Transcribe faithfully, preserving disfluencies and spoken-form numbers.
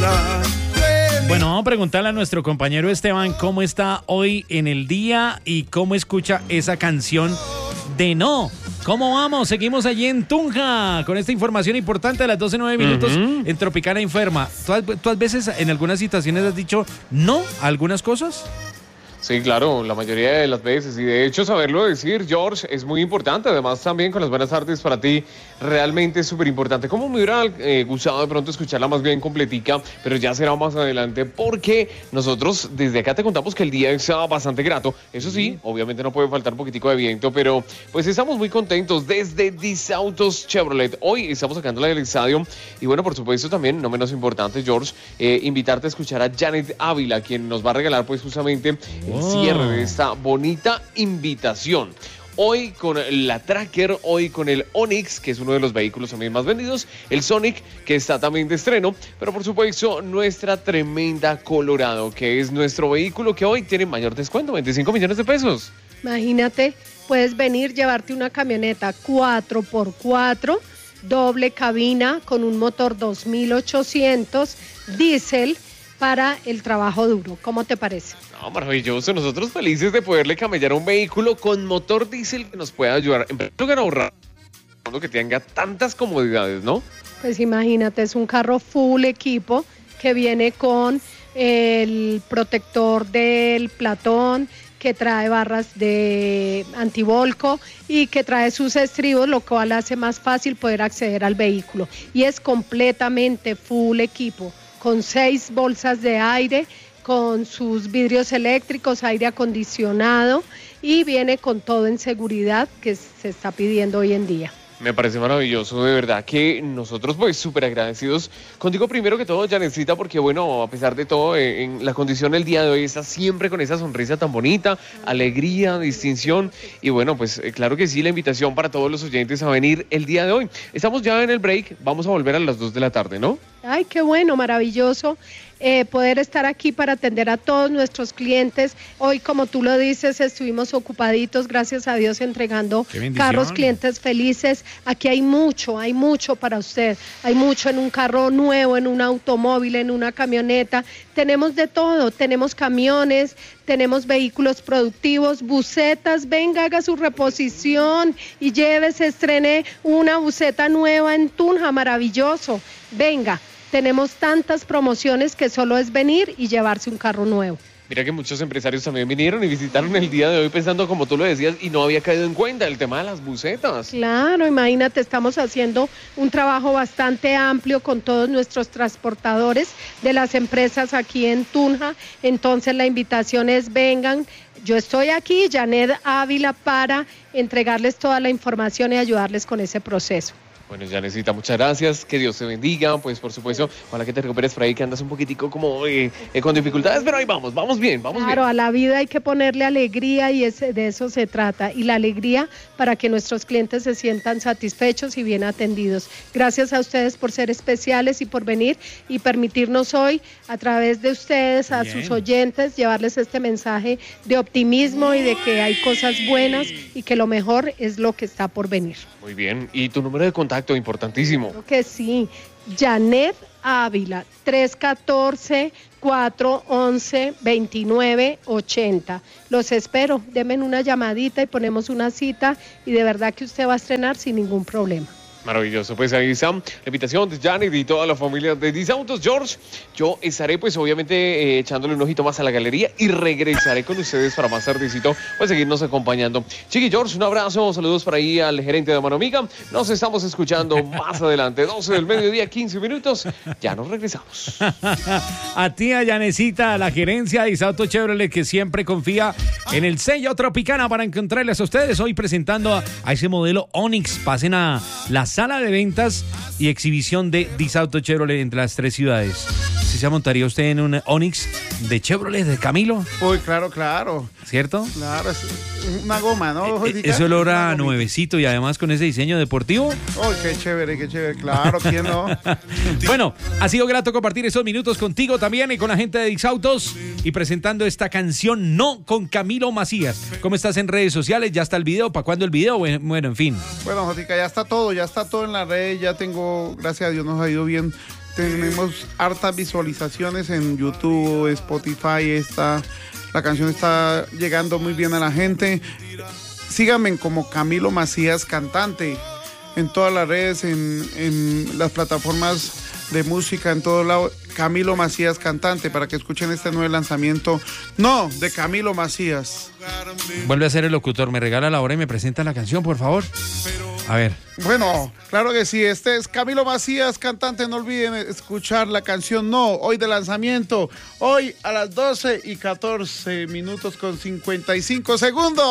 tierra. Bueno, vamos a preguntarle a nuestro compañero Esteban cómo está hoy en el día y cómo escucha esa canción de No. ¿Cómo vamos? Seguimos allí en Tunja con esta información importante de las doce nueve minutos uh-huh. en Tropicana Informa. ¿Tú has, ¿Tú has veces en algunas situaciones has dicho no a algunas cosas? Sí, claro, la mayoría de las veces. Y de hecho saberlo decir, George, es muy importante. Además también con las buenas tardes para ti, realmente es súper importante. Como me hubiera eh, gustado de pronto escucharla más bien completica, pero ya será más adelante porque nosotros desde acá te contamos que el día es bastante grato. Eso sí, obviamente no puede faltar un poquitico de viento, pero pues estamos muy contentos desde Disautos Chevrolet. Hoy estamos sacándola del estadio y bueno, por supuesto también, no menos importante, George, eh, invitarte a escuchar a Janet Ávila, quien nos va a regalar pues justamente el cierre de esta bonita invitación. Hoy con la Tracker, hoy con el Onix, que es uno de los vehículos también más vendidos, el Sonic, que está también de estreno, pero por supuesto nuestra tremenda Colorado, que es nuestro vehículo que hoy tiene mayor descuento, veinticinco millones de pesos. Imagínate, puedes venir, llevarte una camioneta cuatro por cuatro, doble cabina con un motor dos mil ochocientos, diésel, para el trabajo duro. ¿Cómo te parece? No, maravilloso. Nosotros felices de poderle camellar un vehículo con motor diésel que nos pueda ayudar en primer lugar a ahorrar, que tenga tantas comodidades, ¿no? Pues imagínate, es un carro full equipo que viene con el protector del platón, que trae barras de antivolco y que trae sus estribos, lo cual hace más fácil poder acceder al vehículo. Y es completamente full equipo, con seis bolsas de aire, con sus vidrios eléctricos, aire acondicionado y viene con todo en seguridad que se está pidiendo hoy en día. Me parece maravilloso, de verdad que nosotros pues súper agradecidos contigo primero que todo, Janetcita, porque bueno, a pesar de todo, eh, en la condición del día de hoy está siempre con esa sonrisa tan bonita, alegría, distinción y bueno, pues eh, claro que sí, la invitación para todos los oyentes a venir el día de hoy. Estamos ya en el break, vamos a volver a las dos de la tarde, ¿no? Ay, qué bueno, maravilloso. Eh, poder estar aquí para atender a todos nuestros clientes. Hoy, como tú lo dices, estuvimos ocupaditos, gracias a Dios, entregando carros, clientes felices. Aquí hay mucho, hay mucho para usted. Hay mucho en un carro nuevo, en un automóvil, en una camioneta. Tenemos de todo, tenemos camiones, tenemos vehículos productivos, busetas. Venga, haga su reposición y llévese, estrene una buseta nueva en Tunja, maravilloso. Venga. Tenemos tantas promociones que solo es venir y llevarse un carro nuevo. Mira que muchos empresarios también vinieron y visitaron el día de hoy pensando, como tú lo decías, y no había caído en cuenta el tema de las busetas. Claro, imagínate, estamos haciendo un trabajo bastante amplio con todos nuestros transportadores de las empresas aquí en Tunja. Entonces la invitación es vengan. Yo estoy aquí, Janet Ávila, para entregarles toda la información y ayudarles con ese proceso. Bueno, Janetcita, muchas gracias, que Dios te bendiga, pues por supuesto, ojalá que te recuperes por ahí, que andas un poquitico como eh, eh, con dificultades, pero ahí vamos, vamos bien, vamos claro, bien. Claro, a la vida hay que ponerle alegría y ese, de eso se trata, y la alegría para que nuestros clientes se sientan satisfechos y bien atendidos. Gracias a ustedes por ser especiales y por venir y permitirnos hoy, a través de ustedes, a bien. Sus oyentes, llevarles este mensaje de optimismo y de que hay cosas buenas y que lo mejor es lo que está por venir. Muy bien, ¿y tu número de contacto? Importantísimo. Creo que sí, Janet Ávila, tres uno cuatro, cuatro uno uno, dos nueve ocho cero. Los espero, denme una llamadita y ponemos una cita y de verdad que usted va a estrenar sin ningún problema. Maravilloso, pues ahí está la invitación de Janet y toda la familia de Disautos. George, yo estaré pues obviamente eh, echándole un ojito más a la galería y regresaré con ustedes para más tardecito, pues seguirnos acompañando. Chiqui George, un abrazo, saludos por ahí al gerente de Mano Amiga. Nos estamos escuchando más adelante, doce del mediodía, quince minutos, ya nos regresamos. A ti, a Janetcita, a la gerencia de Disautos Chevrolet, que siempre confía en el sello Tropicana para encontrarles a ustedes hoy presentando a, a ese modelo Onix. Pasen a la sala de ventas y exhibición de Disautos Chevrolet entre las tres ciudades. ¿Sí se montaría usted en un Onix de Chevrolet, de Camilo? Uy, claro, claro. ¿Cierto? Claro, es una goma, ¿no? Eh, ese olor a nuevecito y además con ese diseño deportivo. Uy, qué chévere, qué chévere. Claro, ¿quién no? Bueno, ha sido grato compartir esos minutos contigo también y con la gente de Disautos y presentando esta canción No con Camilo Macías. ¿Cómo estás en redes sociales? ¿Ya está el video? ¿Para cuándo el video? Bueno, en fin. Bueno, Jotica, ya está todo, ya está todo en la red, ya tengo, gracias a Dios nos ha ido bien. tenemos hartas visualizaciones en YouTube, Spotify, está, la canción está llegando muy bien a la gente. Síganme como Camilo Macías Cantante en todas las redes, en, en las plataformas de música, en todos lados. Camilo Macías Cantante, para que escuchen este nuevo lanzamiento. No, de Camilo Macías. Vuelve a ser el locutor, me regala la hora y me presenta la canción, por favor. A ver. Bueno, claro que sí, este es Camilo Macías Cantante, no olviden escuchar la canción No, hoy de lanzamiento, hoy a las doce y catorce minutos con cincuenta y cinco segundos.